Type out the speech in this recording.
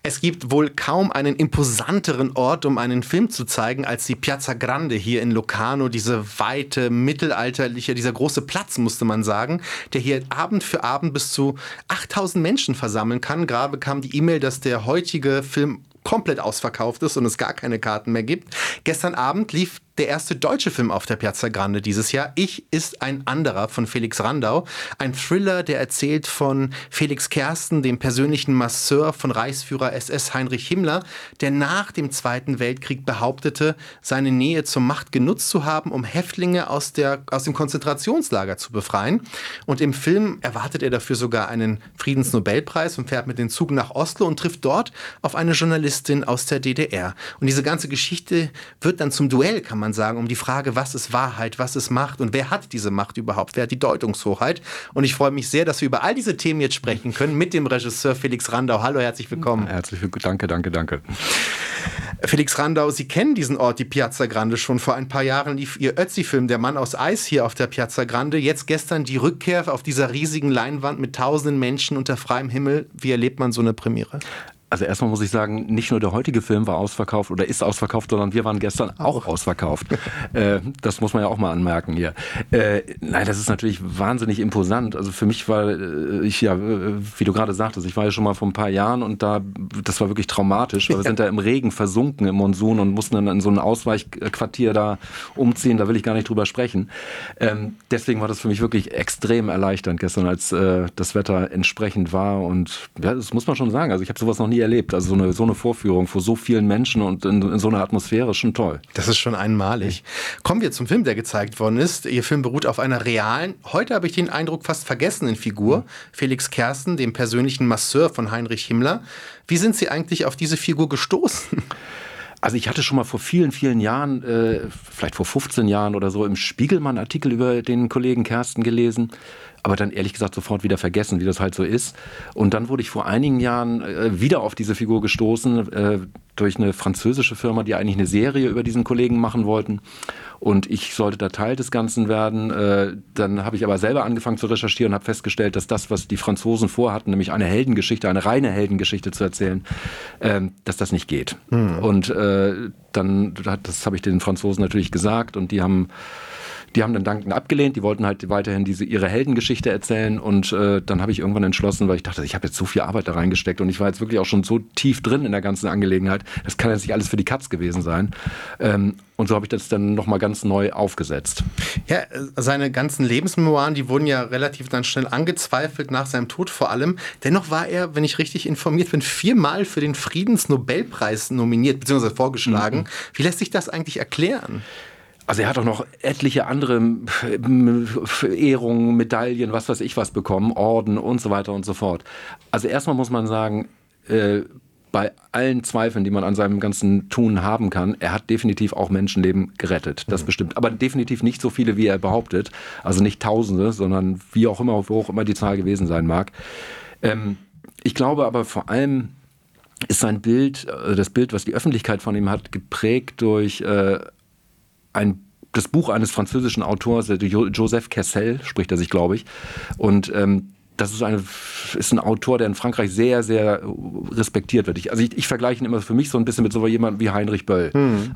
Es gibt wohl kaum einen imposanteren Ort, um einen Film zu zeigen, als die Piazza Grande hier in Locarno. Diese weite, mittelalterliche, dieser große Platz, musste man sagen, der hier Abend für Abend bis zu 8000 Menschen versammeln kann. Gerade kam die E-Mail, dass der heutige Film komplett ausverkauft ist und es gar keine Karten mehr gibt. Gestern Abend lief der erste deutsche Film auf der Piazza Grande dieses Jahr. Ich ist ein anderer von Felix Randau. Ein Thriller, der erzählt von Felix Kersten, dem persönlichen Masseur von Reichsführer SS Heinrich Himmler, der nach dem Zweiten Weltkrieg behauptete, seine Nähe zur Macht genutzt zu haben, um Häftlinge aus dem Konzentrationslager zu befreien. Und im Film erwartet er dafür sogar einen Friedensnobelpreis und fährt mit dem Zug nach Oslo und trifft dort auf eine Journalistin aus der DDR. Und diese ganze Geschichte wird dann zum Duell, kann man sagen, um die Frage, was ist Wahrheit, was ist Macht und wer hat diese Macht überhaupt, wer hat die Deutungshoheit. Und ich freue mich sehr, dass wir über all diese Themen jetzt sprechen können mit dem Regisseur Felix Randau. Hallo, herzlich willkommen. Herzlich willkommen, danke. Felix Randau, Sie kennen diesen Ort, die Piazza Grande, schon. Vor ein paar Jahren lief Ihr Ötzi-Film Der Mann aus Eis hier auf der Piazza Grande. Jetzt gestern die Rückkehr auf dieser riesigen Leinwand mit tausenden Menschen unter freiem Himmel. Wie erlebt man so eine Premiere? Also erstmal muss ich sagen, nicht nur der heutige Film war ausverkauft oder ist ausverkauft, sondern wir waren gestern auch ausverkauft. Das muss man ja auch mal anmerken hier. Nein, das ist natürlich wahnsinnig imposant. Also für mich war wie du gerade sagtest, ich war ja schon mal vor ein paar Jahren und das war wirklich traumatisch, weil wir sind da im Regen versunken im Monsun und mussten dann in so ein Ausweichquartier da umziehen, da will ich gar nicht drüber sprechen. Deswegen war das für mich wirklich extrem erleichternd gestern, als das Wetter entsprechend war und ja, das muss man schon sagen. Also ich habe sowas noch nie erlebt. Also so eine Vorführung vor so vielen Menschen und in so einer Atmosphäre ist schon toll. Das ist schon einmalig. Kommen wir zum Film, der gezeigt worden ist. Ihr Film beruht auf einer realen, heute habe ich den Eindruck, fast vergessenen Figur, Felix Kersten, dem persönlichen Masseur von Heinrich Himmler. Wie sind Sie eigentlich auf diese Figur gestoßen? Also ich hatte schon mal vor vielen, vielen Jahren, vielleicht vor 15 Jahren oder so, im Spiegel mal einen Artikel über den Kollegen Kersten gelesen, aber dann ehrlich gesagt sofort wieder vergessen, wie das halt so ist. Und dann wurde ich vor einigen Jahren wieder auf diese Figur gestoßen, durch eine französische Firma, die eigentlich eine Serie über diesen Kollegen machen wollten. Und ich sollte da Teil des Ganzen werden. Dann habe ich aber selber angefangen zu recherchieren und habe festgestellt, dass das, was die Franzosen vorhatten, nämlich eine Heldengeschichte, eine reine Heldengeschichte zu erzählen, dass das nicht geht. Und das habe ich den Franzosen natürlich gesagt und die haben dann dankend abgelehnt, die wollten halt weiterhin ihre Heldengeschichte erzählen und dann habe ich irgendwann entschlossen, weil ich dachte, ich habe jetzt so viel Arbeit da reingesteckt und ich war jetzt wirklich auch schon so tief drin in der ganzen Angelegenheit, das kann jetzt nicht alles für die Katz gewesen sein. Und so habe ich das dann nochmal ganz neu aufgesetzt. Ja, seine ganzen Lebensmemoiren, die wurden ja relativ dann schnell angezweifelt, nach seinem Tod vor allem. Dennoch war er, wenn ich richtig informiert bin, 4-mal für den Friedensnobelpreis nominiert bzw. vorgeschlagen. Wie lässt sich das eigentlich erklären? Also er hat auch noch etliche andere Ehrungen, Medaillen, was weiß ich was bekommen, Orden und so weiter und so fort. Also erstmal muss man sagen, bei allen Zweifeln, die man an seinem ganzen Tun haben kann, er hat definitiv auch Menschenleben gerettet. Das bestimmt. Aber definitiv nicht so viele, wie er behauptet. Also nicht Tausende, sondern wie auch immer, wo auch immer die Zahl gewesen sein mag. Ich glaube aber vor allem ist sein Bild, das Bild, was die Öffentlichkeit von ihm hat, geprägt durch das Buch eines französischen Autors, Joseph Kessel, spricht er sich, glaube ich. Und das ist ein Autor, der in Frankreich sehr, sehr respektiert wird. Ich vergleiche ihn immer für mich so ein bisschen mit so jemandem wie Heinrich Böll.